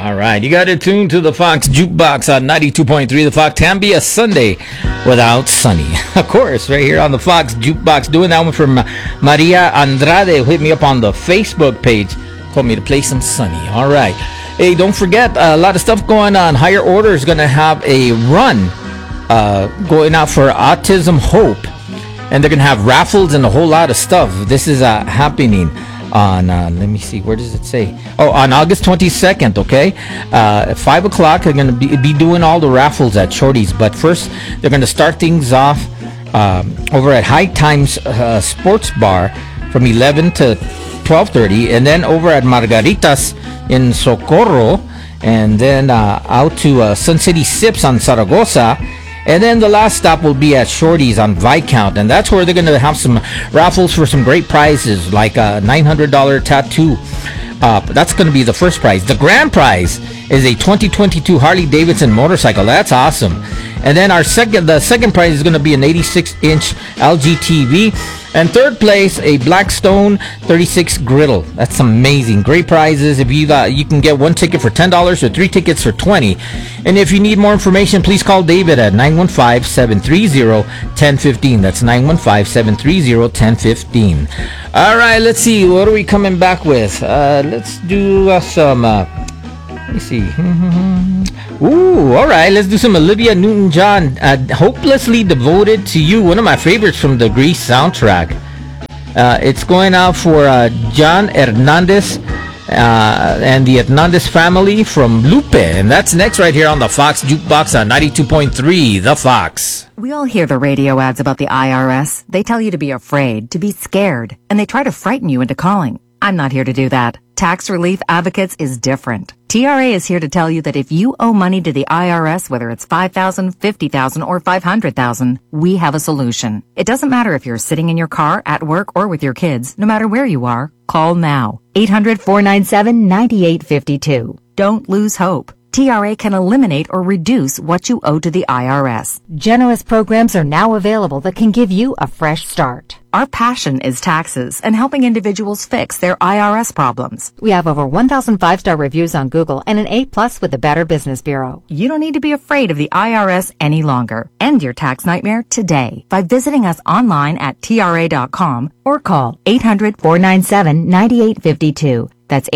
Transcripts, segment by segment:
All right, you got it tuned to the Fox Jukebox on 92.3 The Fox. Can be a Sunday without Sunny. Of course, right here on the Fox Jukebox. Doing that one from Maria Andrade. Hit me up on the Facebook page. Told me to play some Sunny. All right. Hey, don't forget, a lot of stuff going on. Higher Order is going to have a run going out for Autism Hope. And they're going to have raffles and a whole lot of stuff. This is happening on, let me see, where does it say? Oh, on August 22nd, okay? At 5 o'clock, they're going to be doing all the raffles at Shorty's. But first, they're going to start things off over at High Times Sports Bar from 11 to 12:30. And then over at Margaritas in Socorro. And then out to Sun City Sips on Zaragoza. And then the last stop will be at Shorty's on Viscount. And that's where they're going to have some raffles for some great prizes, like a $900 tattoo. That's going to be the first prize. The grand prize is a 2022 Harley-Davidson motorcycle. That's awesome. And then the second prize is going to be an 86-inch LG TV. And third place, a Blackstone 36 griddle. That's amazing. Great prizes. If you can get one ticket for $10 or three tickets for $20. And if you need more information, please call David at 915-730-1015. That's 915-730-1015. All right, let's see. What are we coming back with? Let's do some... let me see. Ooh, all right. Let's do some Olivia Newton-John. Hopelessly Devoted to You. One of my favorites from the Grease soundtrack. It's going out for John Hernandez and the Hernandez family from Lupe. And that's next right here on the Fox Jukebox on 92.3 The Fox. We all hear the radio ads about the IRS. They tell you to be afraid, to be scared, and they try to frighten you into calling. I'm not here to do that. Tax Relief Advocates is different. TRA is here to tell you that if you owe money to the IRS, whether it's $5,000, $50,000, or $500,000, we have a solution. It doesn't matter if you're sitting in your car, at work, or with your kids. No matter where you are, call now. 800-497-9852. Don't lose hope. TRA can eliminate or reduce what you owe to the IRS. Generous programs are now available that can give you a fresh start. Our passion is taxes and helping individuals fix their IRS problems. We have over 1,000 5-star reviews on Google and an A+ with the Better Business Bureau. You don't need to be afraid of the IRS any longer. End your tax nightmare today by visiting us online at TRA.com or call 800-497-9852. That's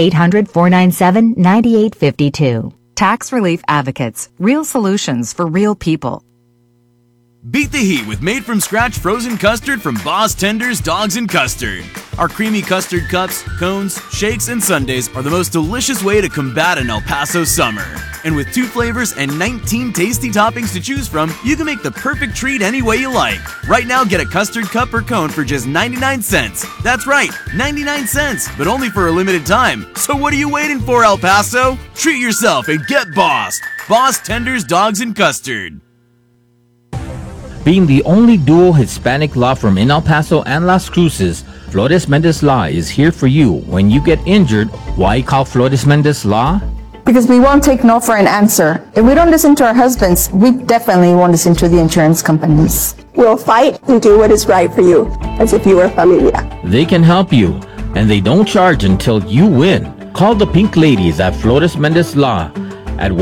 800-497-9852. Tax Relief Advocates. Real solutions for real people. Beat the heat with made-from-scratch frozen custard from Boss Tenders Dogs and Custard. Our creamy custard cups, cones, shakes, and sundaes are the most delicious way to combat an El Paso summer. And with 2 flavors and 19 tasty toppings to choose from, you can make the perfect treat any way you like. Right now, get a custard cup or cone for just 99 cents. That's right, 99 cents, but only for a limited time. So what are you waiting for, El Paso? Treat yourself and get bossed. Boss Tenders Dogs and Custard. Being the only dual Hispanic law firm in El Paso and Las Cruces, Flores Mendez Law is here for you. When you get injured, why call Flores Mendez Law? Because we won't take no for an answer. If we don't listen to our husbands, we definitely won't listen to the insurance companies. We'll fight and do what is right for you, as if you were familia. They can help you, and they don't charge until you win. Call the Pink Ladies at Flores Mendez Law at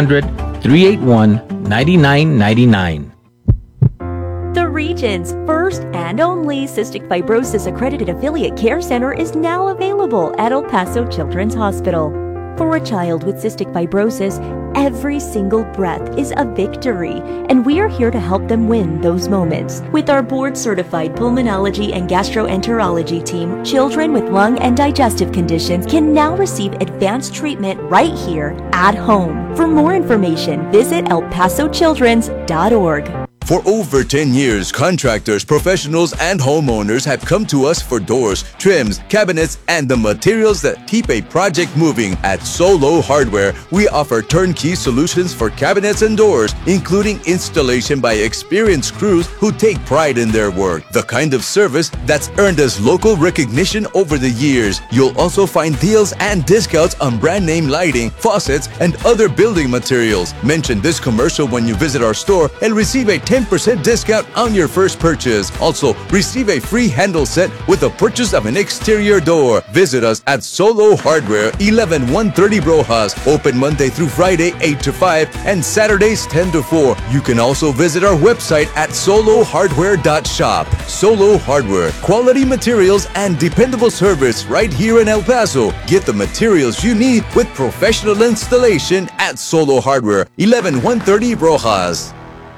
1-800-381-9999. The region's first and only cystic fibrosis accredited affiliate care center is now available at El Paso Children's Hospital. For a child with cystic fibrosis, every single breath is a victory, and we are here to help them win those moments. With our board-certified pulmonology and gastroenterology team, children with lung and digestive conditions can now receive advanced treatment right here at home. For more information, visit elpasochildrens.org. For over 10 years, contractors, professionals, and homeowners have come to us for doors, trims, cabinets, and the materials that keep a project moving. At Solo Hardware, we offer turnkey solutions for cabinets and doors, including installation by experienced crews who take pride in their work. The kind of service that's earned us local recognition over the years. You'll also find deals and discounts on brand name lighting, faucets, and other building materials. Mention this commercial when you visit our store and receive a 10% 10% discount on your first purchase. Also, receive a free handle set with the purchase of an exterior door. Visit us at Solo Hardware, 11130 Rojas. Open Monday through Friday, 8 to 5, and Saturdays, 10 to 4. You can also visit our website at solohardware.shop. Solo Hardware, quality materials and dependable service right here in El Paso. Get the materials you need with professional installation at Solo Hardware, 11130 Rojas.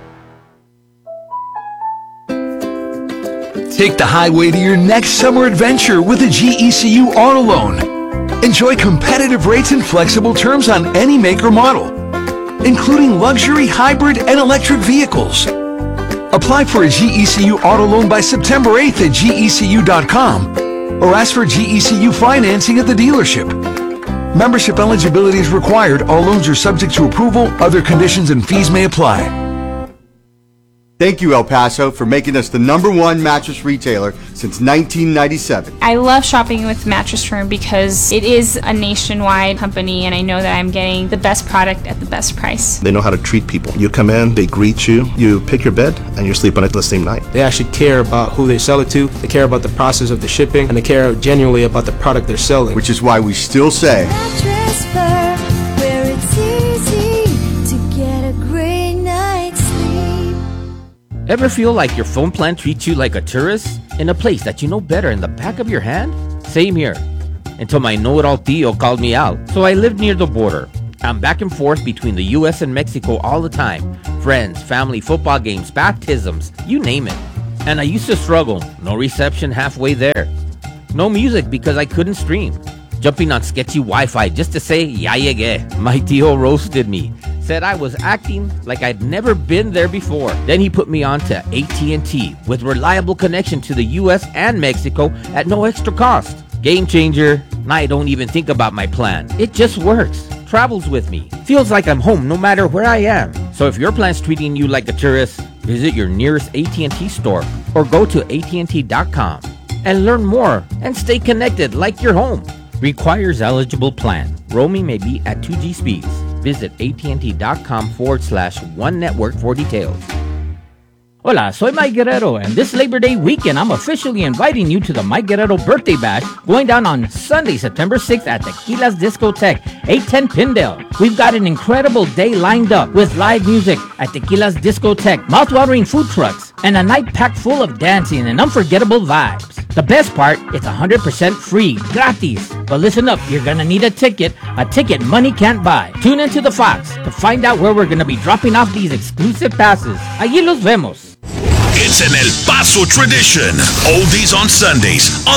Take the highway to your next summer adventure with a GECU auto loan. Enjoy competitive rates and flexible terms on any make or model, including luxury, hybrid, and electric vehicles. Apply for a GECU auto loan by September 8th at GECU.com or ask for GECU financing at the dealership. Membership eligibility is required. All loans are subject to approval. Other conditions and fees may apply. Thank you, El Paso, for making us the #1 mattress retailer since 1997. I love shopping with Mattress Firm because it is a nationwide company, and I know that I'm getting the best product at the best price. They know how to treat people. You come in, they greet you, you pick your bed, and you sleep on it the same night. They actually care about who they sell it to, they care about the process of the shipping, and they care genuinely about the product they're selling. Which is why we still say, Mattress Firm, where it's easy to get a great night's sleep. Ever feel like your phone plan treats you like a tourist in a place that you know better in the back of your hand? Same here. Until my know-it-all Tio called me out. So I lived near the border. I'm back and forth between the US and Mexico all the time. Friends, family, football games, baptisms, you name it. And I used to struggle. No reception halfway there. No music because I couldn't stream. Jumping on sketchy Wi-Fi just to say, ya llegué. My Tio roasted me. Said I was acting like I'd never been there before. Then he put me on to AT&T with reliable connection to the US and Mexico at no extra cost. Game changer. Now I don't even think about my plan. It just works. Travels with me. Feels like I'm home no matter where I am. So if your plan's treating you like a tourist, visit your nearest AT&T store or go to AT&T.com and learn more and stay connected like you're home. Requires eligible plan. Roaming may be at 2G speeds. Visit AT&T.com/One Network for details. Hola, soy Mike Guerrero, and this Labor Day weekend, I'm officially inviting you to the Mike Guerrero Birthday Bash going down on Sunday, September 6th at Tequila's Discotheque, 810 Pindale. We've got an incredible day lined up with live music at Tequila's Discotheque, mouth-watering food trucks, and a night packed full of dancing and unforgettable vibes. The best part, it's 100% free, gratis. But listen up, you're gonna need a ticket money can't buy. Tune into the Fox to find out where we're gonna be dropping off these exclusive passes. Allí los vemos. It's an El Paso tradition. Oldies on Sundays.